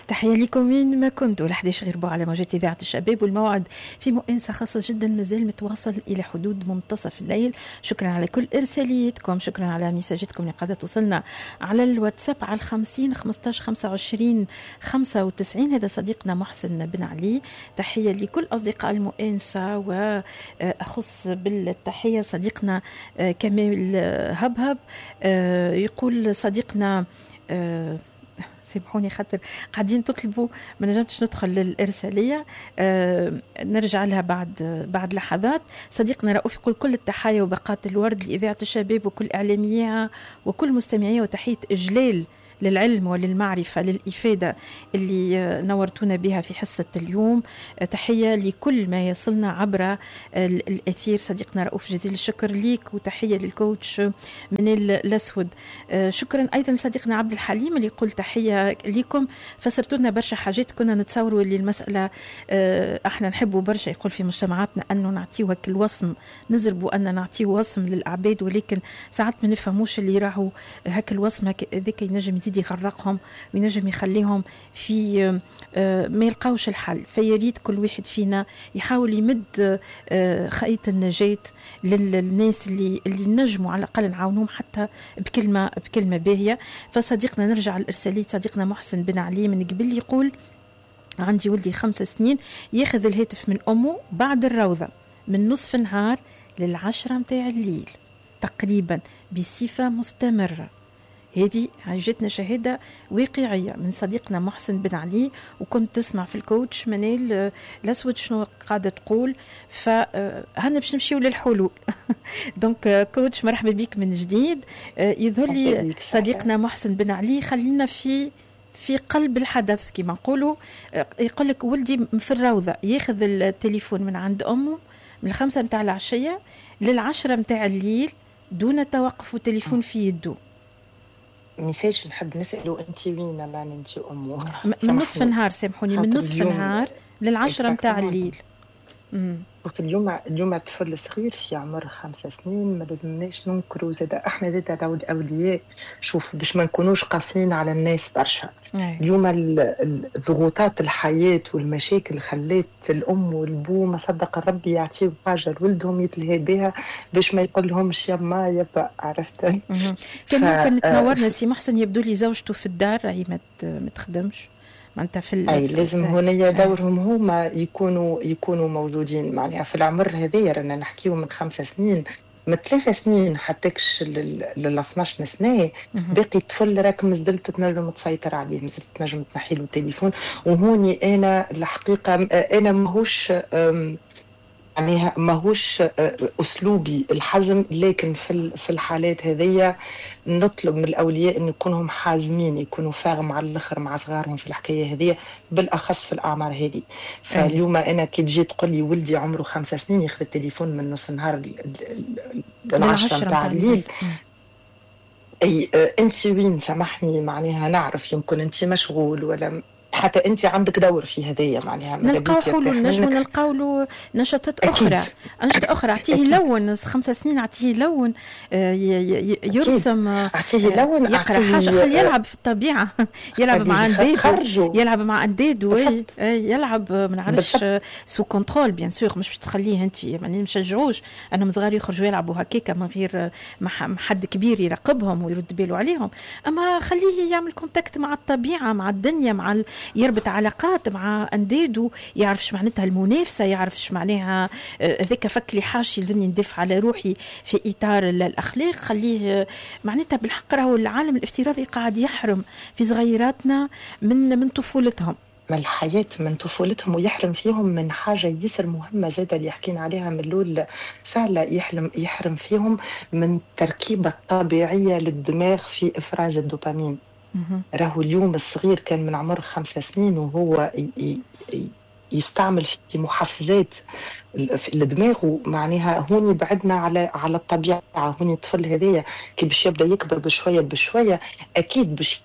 تحية لكم من ما كنتوا ل11 ربع على موجات إذاعة الشباب، والموعد في مؤنسة خاصة جدا مازال متواصل إلى حدود منتصف الليل. شكرا على كل إرساليتكم، شكرا على مساجتكم اللي قاعدة توصلنا على الواتساب على 50 15 25 95. هذا صديقنا محسن بن علي. تحية لكل أصدقاء المؤنسة، وأخص بالتحية صديقنا كمال هبهب. يقول صديقنا سامحوني خاطر قاعدين تطلبوا ما نجمتش ندخل للإرسالية، نرجع لها بعد لحظات. صديقنا رؤوف يقول كل التحايا وباقات الورد لإذاعة الشباب وكل إعلاميها وكل مستمعيها، وتحية إجلال للعلم وللمعرفة للإفادة اللي نورتونا بها في حصة اليوم. تحية لكل ما يصلنا عبر الأثير. صديقنا رؤوف جزيل الشكر ليك، وتحية للكوتش من الأسود. شكرا أيضا صديقنا عبد الحليم اللي يقول تحية لكم، فسرتوا لنا برشا حاجات كنا نتصوروا اللي المسألة احنا نحبوا برشا. يقول في مجتمعاتنا أنه نعطيه هك الوصم، نزربوا أن نعطيه وصم للأعباد، ولكن ساعات ما نفهموش اللي راهو هك الوصم هذاك ينجم يزيد يغرقهم وينجم يخليهم في ما يلقاوش الحل. فيريد كل واحد فينا يحاول يمد خيط النجاة للناس اللي نجموا على الأقل نعاونهم حتى بكلمة باهية. فصديقنا نرجع الإرسالية صديقنا محسن بن علي من قبل يقول عندي ولدي 5 سنين ياخذ الهاتف من أمه بعد الروضة من نصف النهار لل10 متاع الليل تقريبا بصفة مستمرة. هذه جتنا شهادة واقعية من صديقنا محسن بن علي، وكنت تسمع في الكوتش منال الأسود شنو قاعدة تقول، فهنا باش نمشيو للحلول. دونك كوتش مرحبا بك من جديد. يظهر لي صديقنا محسن بن علي خلينا في قلب الحدث كما نقولوا. يقول لك ولدي في الروضة ياخذ التليفون من عند أمه من 5 متاع العشية لل10 متاع الليل دون توقف، وتليفون في يده. ميساج نحب نسأله أنت وين معنى أنت أمه؟ من نصف النهار، سامحوني، من نصف النهار لل10 متاع الليل. وفي اليوم الطفل الصغير في عمر 5 سنين ما لازمناش ننكروا زاد احنا زاد على الاولياء. شوف باش ما نكونوش قاسيين على الناس برشا. اليوم الضغوطات الحياة والمشاكل خلات الام والبو ما صدق الرب يعطيو حاجه لولدهم يتلهي بها باش ما يقول لهمش يما يبا، عرفت؟ كان ممكن تنورنا سي محسن، يبدو لي زوجته في الدار هي ما تخدمش معناتها أي لازم هنا دورهم هما يكونوا موجودين معناها في العمر هذايا. رانا نحكيو من 5 سنين من 3 سنين حتىكش ل 12 سنة باقي الطفل راك مازلت تنجم تسيطر عليه، مازلت تنجم تنحيله التليفون. وهوني أنا الحقيقة أنا ماهوش أسلوبي الحزم، لكن في الحالات هذية نطلب من الأولياء أن يكونوا حازمين، يكونوا فاهم على الآخر مع صغارهم في الحكاية هذية، بالأخص في الأعمار هذه. فاليوم أنا كي تجي تقول لي ولدي عمره 5 سنين ياخذ التليفون من نص النهار ل10 متاع الليل، أي أنت وين سامحني معناها نعرف يمكن أنت مشغول ولا حتى انت عندك دور في هذايا معناها نلقاو حلول، نجم نلقاو له نشاطات اخرى، انشطه اخرى. اعطيه لون 5 سنين، اعطيه لون يرسم، اعطيه لون، يقرا حاجه، خليه يلعب في الطبيعه، يلعب مع اندادو، يلعب مع اندادو، يلعب ما نعرفش سو كنترول بيان سور. مش تخليه انت يعني نشجعوش انهم صغار يخرجوا يلعبوا هكاك من غير ما حد كبير يراقبهم ويرد باله عليهم، اما خليه يعمل كونتاكت مع الطبيعه، مع الدنيا، مع يربط علاقات مع أنداده، يعرفش معناتها المنافسة، يعرفش معناها ذاك فك لي حاش يلزمني ندافع على روحي في إطار الأخلاق. خليه معناتها بالحق راهو العالم الافتراضي قاعد يحرم في صغيراتنا من طفولتهم، من الحياة، من طفولتهم، ويحرم فيهم من حاجة يسر مهمة زادة اللي حكينا عليها من الأول سهلة. يحرم فيهم من التركيبة الطبيعية للدماغ في إفراز الدوبامين. راهو اليوم الصغير كان من عمر 5 سنين وهو يستعمل في محفزات في الدماغ، معناها هوني بعدنا على الطبيعة. هوني الطفل هذايا كي باش يبدأ يكبر بشوية أكيد باش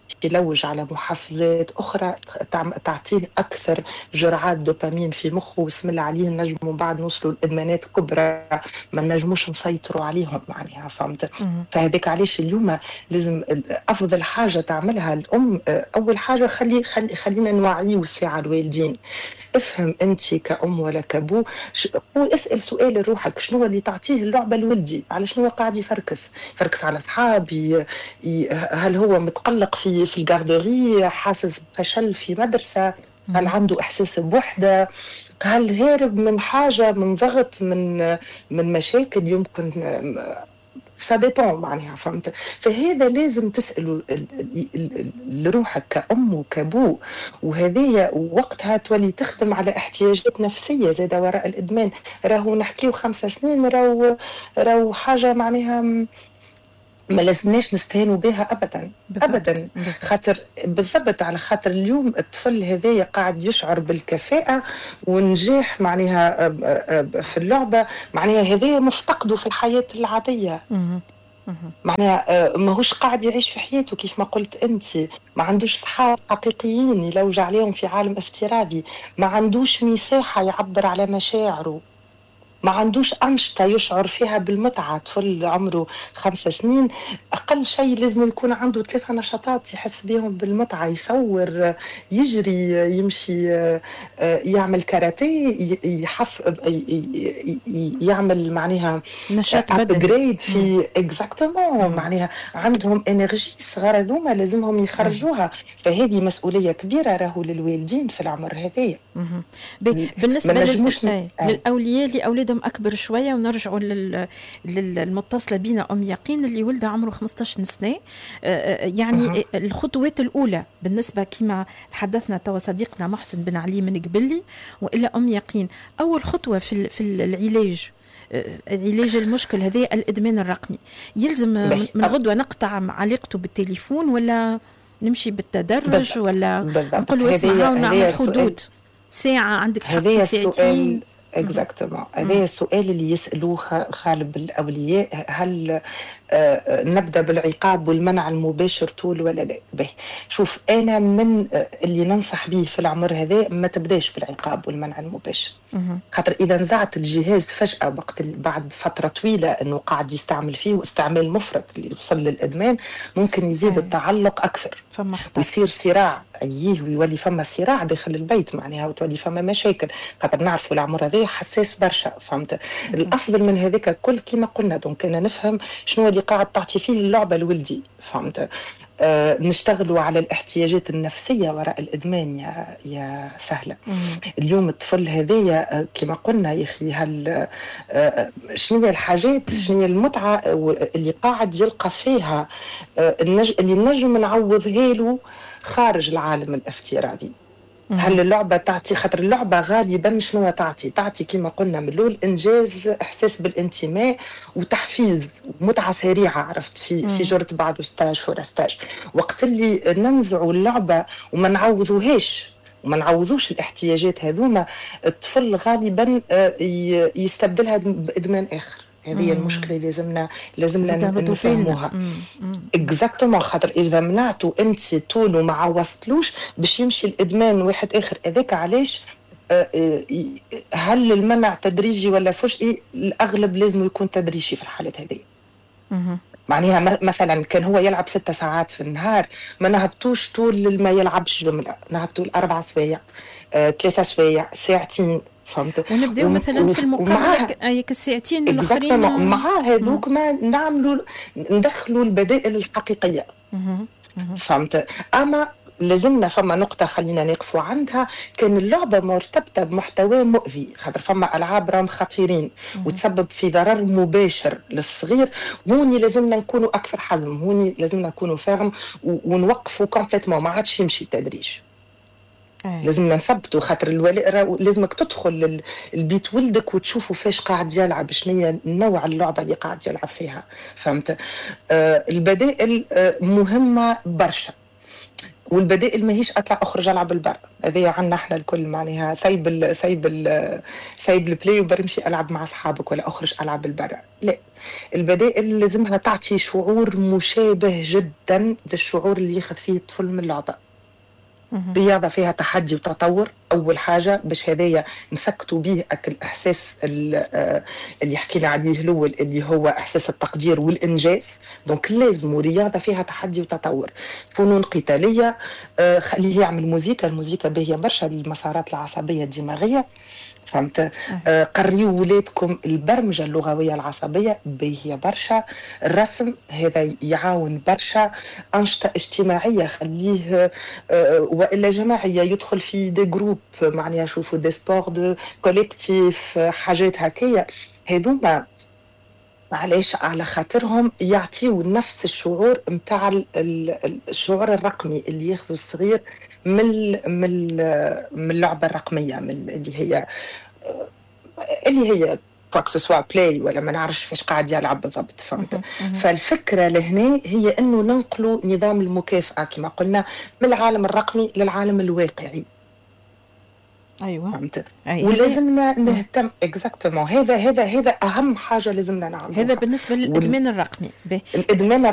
يلوج على محفزات أخرى تعطيه أكثر جرعات دوبامين في مخه، بسم الله عليه نجموا بعد نوصلوا لإدمانات كبرى ما نجموش نسيطروا عليهم معناها، فهمت؟ فهذاك علاش اليوم لازم أفضل حاجة تعملها الأم أول حاجة خلينا نوعيو الساعة الوالدين. افهم انت كأم ولا كابو، اسأل سؤال لروحك شنو اللي تعطيه اللعبة لولدي، على شنو هو قاعد يفركس على اصحاب، هل هو متقلق في الجاردوري، حاسس بفشل في مدرسة، هل عنده احساس بوحدة، هل هارب من حاجة، من ضغط، من مشاكل يمكن ساديبون معناها، فهمت؟ فهذا لازم تسألوا لروحك كأم وكابو، وهذه وقتها تولي تخدم على احتياجات نفسية زادة وراء الإدمان. راهو نحكيو 5 سنين، راهو حاجة معناها ما لازمناش نستهانوا بها ابدا ابدا، خاطر بالضبط على خاطر اليوم الطفل هذايا قاعد يشعر بالكفاءه ونجاح معناها في اللعبه، معناها هذايا مفتقده في الحياه العاديه، معناها ماهوش قاعد يعيش في حياته كيف ما قلت انت، ما عندوش صحاب حقيقيين يلوج عليهم في عالم افتراضي، ما عندوش مساحه يعبر على مشاعره، ما عندوش أنشطة يشعر فيها بالمتعة. طفل عمره 5 سنين أقل شيء لازم يكون عنده 3 نشاطات يحس بهم بالمتعة، يصور، يجري، يمشي، يعمل كاراتيه، يعمل معناها نشاط بدني أبجريد في اكزاكتومون، معناها عندهم انرجي صغار هذوما لازمهم يخرجوها. فهذه مسؤولية كبيرة راهو للوالدين في العمر هذايا. بالنسبة للأولياء لأولادهم أكبر شوية، ونرجعوا للمتصلة بينا أم يقين اللي ولدها عمره 15 سنة، يعني الخطوات الأولى بالنسبة كما تحدثنا توا صديقنا محسن بن علي من قبلي وإلا أم يقين، أول خطوة في العلاج المشكل هذا الإدمان الرقمي، يلزم من غدوة نقطع علاقته بالتليفون ولا نمشي بالتدرج ولا نقول اسمعوا ونعمل حدود ساعة عندك حق ساعتين؟ اكزاكتومون هذا السؤال اللي يسألوه غالب الأولياء، هل نبدأ بالعقاب والمنع المباشر طول ولا لا؟ به شوف أنا من اللي ننصح به في العمر هذا ما تبداش بالعقاب والمنع المباشر، خاطر إذا نزعت الجهاز فجأة بعد فترة طويلة أنه قاعد يستعمل فيه واستعمال مفرط اللي يوصل للإدمان، ممكن يزيد التعلق أكثر ويصير صراع ويولي فما صراع داخل البيت معناها، وتولي فما مشاكل، خاطر نعرفوا العمر هذا حساس برشا، فهمت؟ الأفضل من هذاك الكل كما قلنا دونك أنا نفهم شنو اللي قاعد تعطي فيه اللعبة لولدي، فهمت؟ نشتغلوا على الاحتياجات النفسية وراء الإدمان يا سهلة. اليوم الطفل هذايا كما قلنا يا أخي، شنو هي الحاجات، شنو هي المتعة اللي قاعد يلقى فيها اللي نجم نعوضها له خارج العالم الافتراضي. هل اللعبة تعطي، خاطر اللعبة غالبا شنو تعطي كما قلنا من الأول إنجاز، إحساس بالانتماء وتحفيز ومتعة سريعة، عرفت؟ في جرة بعض ستاج فور ستاج. وقت اللي ننزعوا اللعبة وما نعوضوهاش وما نعوضوش الاحتياجات هذوما، الطفل غالبا يستبدلها بإدمان آخر. هذه المشكلة لازمنا نفهموها. اكزاكتومون، خاطر إذا منعتوا أنت طول وما عوضتلوش باش يمشي الإدمان واحد آخر. هذاك علاش هل المنع تدريجي ولا فجئي؟ الأغلب لازم يكون تدريجي في الحالات هذه. معناها مثلا كان هو يلعب 6 ساعات في النهار، ما نهبطوش طول ما يلعبش جملة، نهبطوا 4 سوايع، 3 سوايع، ساعتين، فهمت؟ ونبداو مثلا في المقابله هيك الساعتين الاخرين مع هذوك ما ندخلوا البدائل الحقيقيه، فهمت؟ اما لازمنا فما نقطه خلينا نقفوا عندها، كان اللعبه مرتبطه بمحتوى مؤذي، خاطر فما العاب راهم خطيرين وتسبب في ضرر مباشر للصغير. هوني لازمنا نكونوا اكثر حزم، هوني لازمنا نكونوا فاهم ونوقفوا كومبليتمون، ما عادش يمشي التدريج. لازمنا نثبتوا، خاطر الولاء لازمك تدخل البيت ولدك وتشوفوا فاش قاعد يلعب، شنو هي نوع اللعبه اللي قاعد يلعب فيها، فهمت؟ البدائل مهمه برشا. والبدائل ماهيش اطلع اخرج العب البر، هذه عندنا احنا الكل معناها سايب البلاي وبرمشي العب مع اصحابك ولا اخرج العب البر، لا. البدائل لازمها تعطي شعور مشابه جدا للشعور اللي ياخذ فيه الطفل من اللعبه. رياضة فيها تحدي وتطور أول حاجة، باش هذايا نسكتوا به الإحساس اللي حكينا عليه الأول اللي هو إحساس التقدير والإنجاز. دونك لازم رياضة فيها تحدي وتطور. فنون قتالية، خليه يعمل موسيقى، الموسيقى باهية برشا للمسارات العصبية الدماغية، فهمت؟ قريوا ولادكم البرمجة اللغوية العصبية باهية برشا. الرسم هذا يعاون برشا. أنشطة اجتماعية خليه وإلا جماعية، يدخل في دي جروب معناها شوفوا دي سبور دو كوليكتيف، حاجات هكية هذوما. معليش على خاطرهم يعطيوا نفس الشعور متاع الشعور الرقمي اللي ياخذوا الصغير من اللعبة الرقمية، من اللي هي سواء بلاي ولا ما نعرفش فاش قاعد يلعب بالضبط، فهمت؟ فالفكرة لهنا هي انه ننقلوا نظام المكافأة كما قلنا من العالم الرقمي للعالم الواقعي. ايوه فهمت؟ ولازمنا نهتم اكزاكتومون، هذا اهم حاجة لازمنا نعملها. هذا بالنسبة للادمان الرقمي. الادمان